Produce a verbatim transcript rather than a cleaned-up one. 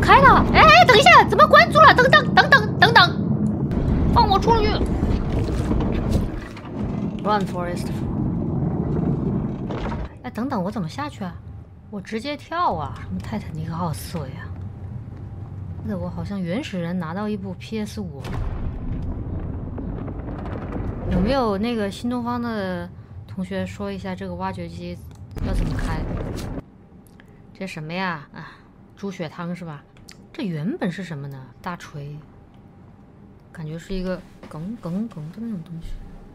开了！哎，等一下，怎么关住了？等等等等等等，放我出去 ！Run, Forest！ 哎，等等，我怎么下去啊？我直接跳啊！什么泰坦尼克号思维啊？那我好像原始人拿到一部 P S 五。有没有那个新东方的同学说一下这个挖掘机要怎么开？这什么呀？啊，猪血汤是吧？这原本是什么呢？大锤，感觉是一个梗梗梗的那种东西。